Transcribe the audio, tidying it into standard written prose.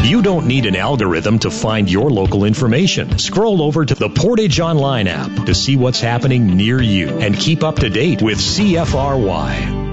You don't need an algorithm to find your local information. Scroll over to the Portage Online app to see what's happening near you and keep up to date with CFRY.